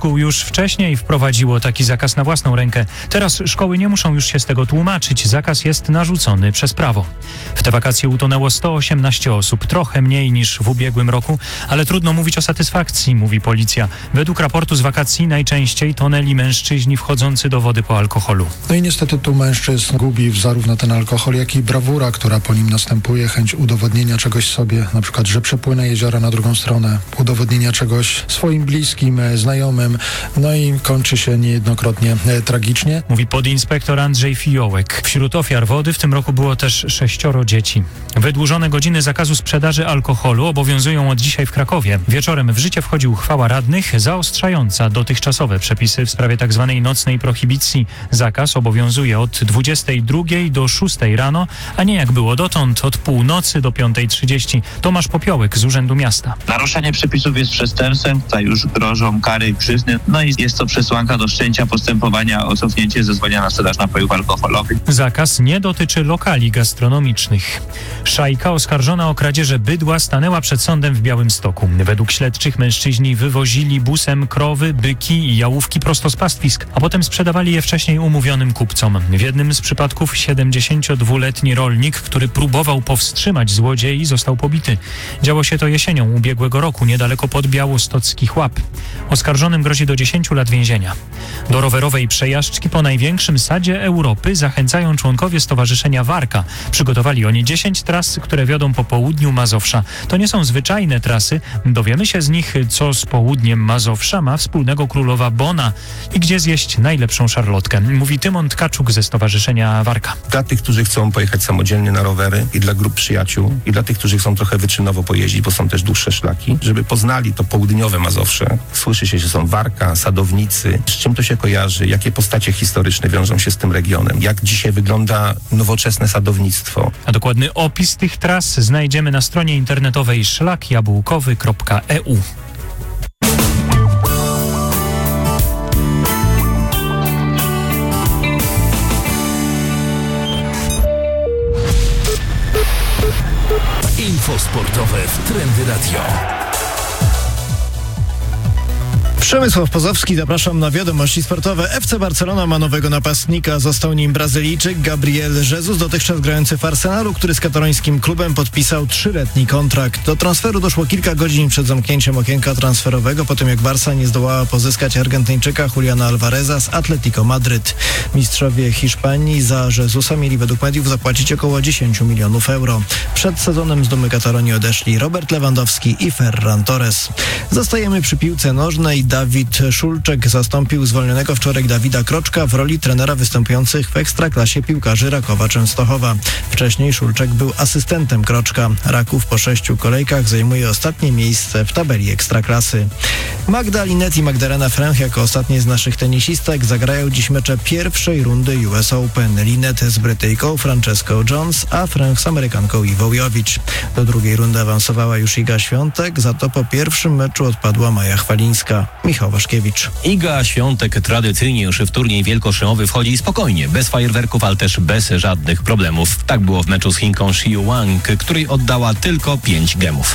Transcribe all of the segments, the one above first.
szkół już wcześniej wprowadziło taki zakaz na własną rękę. Teraz szkoły nie muszą już się z tego tłumaczyć. Zakaz jest narzucony przez prawo. W te wakacje utonęło 118 osób, trochę mniej niż w ubiegłym roku, ale trudno mówić o satysfakcji, mówi policja. Według raportu z wakacji najczęściej tonęli mężczyźni wchodzący do wody po alkoholu. No i niestety tu mężczyzn gubi zarówno ten alkohol, jak i brawura, która po nim następuje, chęć udowodnienia czegoś sobie, na przykład, że przepłynę jeziora na drugą stronę, udowodnienia czegoś swoim bliskim, znajomym, no i kończy się niejednokrotnie tragicznie. Mówi podinspektor Andrzej Fijołek. Wśród ofiar wody w tym roku było też 6 dzieci. Wydłużone godziny zakazu sprzedaży alkoholu obowiązują od dzisiaj w Krakowie. Wieczorem w życie wchodzi uchwała radnych zaostrzająca dotychczasowe przepisy w sprawie tzw. nocnej prohibicji. Zakaz obowiązuje od 22 do 6 rano, a nie jak było dotąd od północy do 5:30. Tomasz Popiołek z Urzędu Miasta. Naruszenie przepisów jest przestępstwem, tutaj już grożą kary i grzywny. No i jest to przesłanka do wszczęcia postępowania o cofnięcie zezwolenia na sprzedaż napojów alkoholowych. Zakaz nie dotyczy lokali gastronomicznych. Szajka oskarżona o kradzieże bydła stanęła przed sądem w Białymstoku. Według śledczych mężczyźni wywozili busem krowy, byki i jałówki prosto z pastwisk, a potem sprzedawali je wcześniej umówionym kupcom. W jednym z przypadków 72-letni rolnik, który próbował powstrzymać złodziei, został pobity. Działo się to jesienią ubiegłego roku, niedaleko podbiałostockich Łap. Oskarżonym grozi do 10 lat więzienia. Do rowerowej przejażdżki po największym sadzie Europy zachęcają członkowie Stowarzyszenia Warka. Przygotowali oni 10 tras, które wiodą po południu Mazowsza. To nie są zwyczajne trasy. Dowiemy się z nich, co z południem Mazowsza ma wspólnego królowa Bona i gdzie zjeść najlepszą szarlotkę. Mówi Tymon Tkaczuk ze Stowarzyszenia Warka. Dla tych, którzy chcą pojechać samodzielnie na rowery i dla grup przyjaciół i dla tych, którzy chcą trochę wyczynowo pojeździć, bo są też dłuższe szlaki, żeby poznali to południowe Mazowsze. Słyszy się, że są Warka, sadownicy. Z czym to się kojarzy? Jakie postacie historyczne wiążą się z tym regionem? Jak dzisiaj wygląda nowoczesne sadownictwo? A dokładny opis tych tras znajdziemy na stronie internetowej szlakjabłkowy.eu. Info sportowe w Trendy Radio. Przemysław Pozowski, zapraszam na wiadomości sportowe. FC Barcelona ma nowego napastnika. Został nim Brazylijczyk Gabriel Jesus, dotychczas grający w Arsenalu, który z katalońskim klubem podpisał 3-letni kontrakt. Do transferu doszło kilka godzin przed zamknięciem okienka transferowego, po tym jak Barca nie zdołała pozyskać Argentyńczyka Juliana Alvareza z Atletico Madryt. Mistrzowie Hiszpanii za Jesusa mieli według mediów zapłacić około 10 milionów euro. Przed sezonem z Dumy Katalonii odeszli Robert Lewandowski i Ferran Torres. Zostajemy przy piłce nożnej. Dawid Szulczek zastąpił zwolnionego wczoraj Dawida Kroczka w roli trenera występujących w Ekstraklasie piłkarzy Rakowa Częstochowa. Wcześniej Szulczek był asystentem Kroczka. Raków po 6 kolejkach zajmuje ostatnie miejsce w tabeli Ekstraklasy. Magda Linette i Magdalena Fręch jako ostatnie z naszych tenisistek zagrają dziś mecze pierwszej rundy US Open. Linette z Brytyjką Franceską Jones, a Fręch z Amerykanką Iwą Jovic. Do drugiej rundy awansowała już Iga Świątek, za to po pierwszym meczu odpadła Maja Chwalińska. Michał Waszkiewicz. Iga Świątek tradycyjnie już w turniej wielkoszemowy wchodzi spokojnie, bez fajerwerków, ale też bez żadnych problemów. Tak było w meczu z Chinką Xiu Wang, której oddała tylko 5 gemów.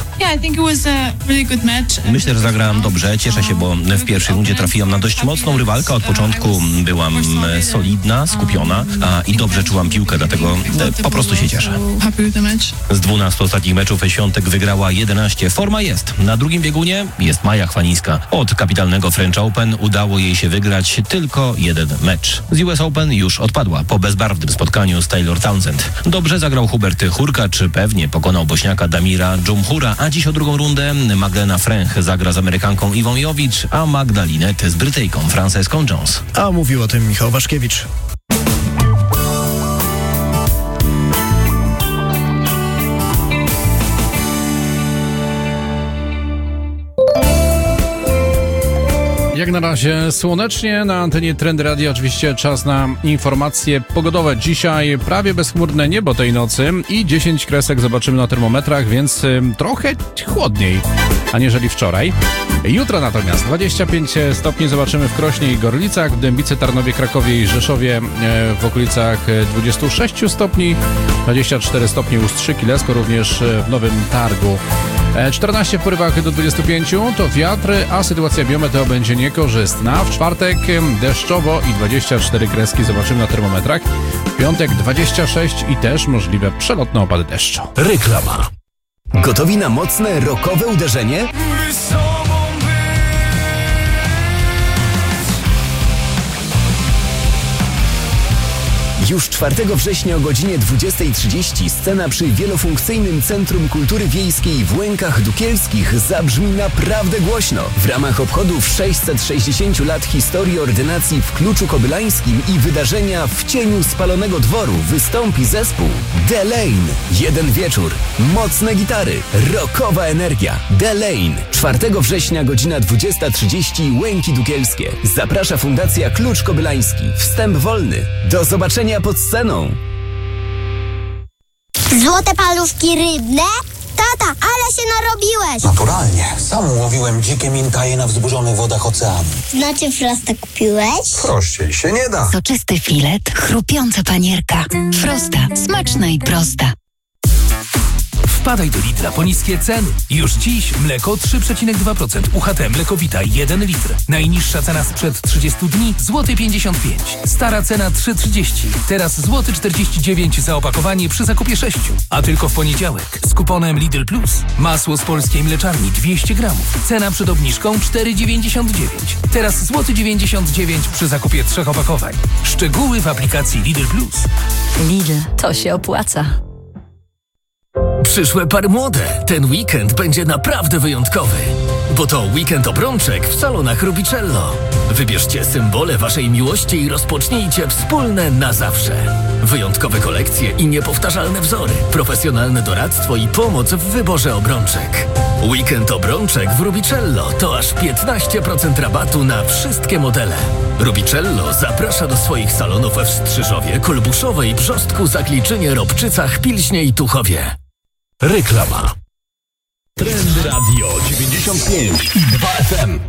Myślę, że zagrałam dobrze, cieszę się, bo w pierwszej rundzie trafiłam na dość mocną rywalkę. Od początku byłam solidna, skupiona i dobrze czułam piłkę, dlatego po prostu się cieszę. Z 12 ostatnich meczów Świątek wygrała 11. Forma jest. Na drugim biegunie jest Maja Chwalińska. Od kapitalnego French Open udało jej się wygrać tylko jeden mecz. Z US Open już odpadła po bezbarwnym spotkaniu z Taylor Townsend. Dobrze zagrał Hubert Hurkacz, pewnie pokonał Bośniaka Damira Dżumhura, a dziś o drugą rundę Magdalena Fręch zagra z Amerykanką Iwą Jovic, a Magda Linette z Brytyjką Franceską Jones. A mówił o tym Michał Waszkiewicz. Jak na razie słonecznie, na antenie Trendy Radio oczywiście czas na informacje pogodowe. Dzisiaj prawie bezchmurne niebo tej nocy i 10 kresek zobaczymy na termometrach, więc trochę chłodniej aniżeli wczoraj. Jutro natomiast 25 stopni zobaczymy w Krośnie i Gorlicach, w Dębicy, Tarnowie, Krakowie i Rzeszowie w okolicach 26 stopni, 24 stopnie u Strzyki Lesko, również w Nowym Targu. 14 w porywach do 25 to wiatr, a sytuacja biometeo będzie niekorzystna. W czwartek deszczowo i 24 kreski zobaczymy na termometrach. W piątek 26 i też możliwe przelotne opady deszczu. Reklama. Gotowi na mocne, rockowe uderzenie? Już 4 września o godzinie 20:30 scena przy wielofunkcyjnym Centrum Kultury Wiejskiej w Łękach Dukielskich zabrzmi naprawdę głośno. W ramach obchodów 660 lat historii ordynacji w Kluczu Kobylańskim i wydarzenia w cieniu spalonego dworu wystąpi zespół The Lane. Jeden wieczór, mocne gitary, rockowa energia. The Lane. 4 września godzina 20:30 Łęki Dukielskie. Zaprasza Fundacja Klucz Kobylański. Wstęp wolny. Do zobaczenia pod sceną. Złote paluszki rybne? Tata, ale się narobiłeś! Naturalnie. Sam łowiłem dzikie mintaje na wzburzonych wodach oceanu. Znaczy Frosta kupiłeś? Prościej się nie da. Soczysty filet, chrupiąca panierka. Frosta, smaczna i prosta. Wpadaj do Lidla po niskie ceny. Już dziś mleko 3,2%, UHT Mlekowita 1 litr. Najniższa cena sprzed 30 dni złoty 55. Stara cena 3,30. Teraz złoty 49 za opakowanie przy zakupie 6. A tylko w poniedziałek z kuponem Lidl Plus. Masło z polskiej mleczarni 200 gramów. Cena przed obniżką 4,99. Teraz złoty 99 przy zakupie 3 opakowań. Szczegóły w aplikacji Lidl Plus. Lidl, to się opłaca. Przyszłe pary młode. Ten weekend będzie naprawdę wyjątkowy. Bo to weekend obrączek w salonach Rubicello. Wybierzcie symbole waszej miłości i rozpocznijcie wspólne na zawsze. Wyjątkowe kolekcje i niepowtarzalne wzory. Profesjonalne doradztwo i pomoc w wyborze obrączek. Weekend obrączek w Rubicello to aż 15% rabatu na wszystkie modele. Rubicello zaprasza do swoich salonów w Strzyżowie, Kolbuszowej, Brzostku, Zakliczynie, Robczycach, Pilśnie i Tuchowie. Reklama. Trend Radio 95 i 2 FM.